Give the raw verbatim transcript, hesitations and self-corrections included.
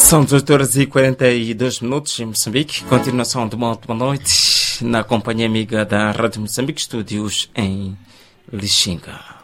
São dezoito horas e quarenta e dois minutos em Moçambique. Continuação de uma ótima noite na companhia amiga da Rádio Moçambique, estúdios em Lixinga.